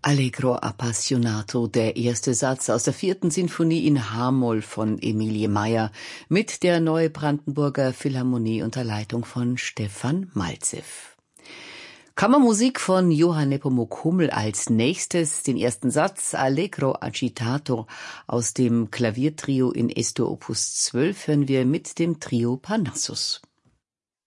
Allegro appassionato, der erste Satz aus der 4. Sinfonie in H-Moll von Emilie Meyer mit der Neubrandenburger Philharmonie unter Leitung von Stefan Malzew. Kammermusik von Johann Nepomuk Hummel als nächstes, den ersten Satz Allegro agitato aus dem Klaviertrio in Es-Dur Opus 12 hören wir mit dem Trio Parnassus.